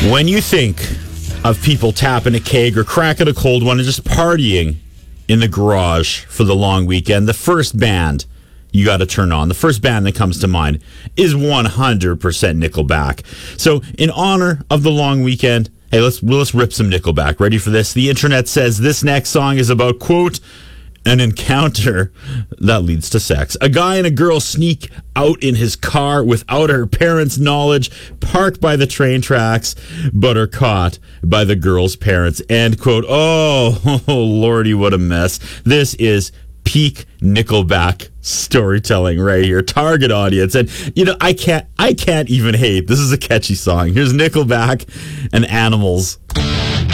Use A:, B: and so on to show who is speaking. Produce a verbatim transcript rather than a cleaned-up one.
A: When you think of people tapping a keg or cracking a cold one and just partying in the garage for the long weekend, the first band you got to turn on, the first band that comes to mind is one hundred percent Nickelback. So in honor of the long weekend, hey, let's let's rip some Nickelback. Ready for this? The internet says this next song is about, quote, an encounter that leads to sex. A guy and a girl sneak out in his car without her parents' knowledge, park by the train tracks, but are caught by the girl's parents. End quote. Oh, oh Lordy, what a mess. This is peak Nickelback storytelling right here. Target audience. And, you know, I can't, I can't even hate. This is a catchy song. Here's Nickelback and Animals.